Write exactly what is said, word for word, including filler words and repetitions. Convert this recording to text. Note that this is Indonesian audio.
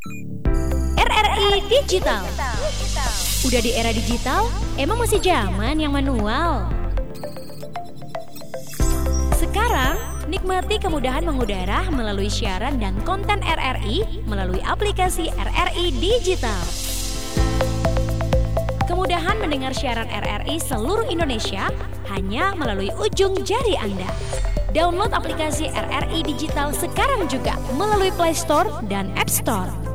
R R I Digital. Udah di era digital, emang masih zaman yang manual? Sekarang, nikmati kemudahan mengudara melalui siaran dan konten R R I melalui aplikasi R R I Digital. Kemudahan mendengar siaran R R I seluruh Indonesia hanya melalui ujung jari Anda. Download aplikasi R R I Digital sekarang juga melalui Play Store dan App Store.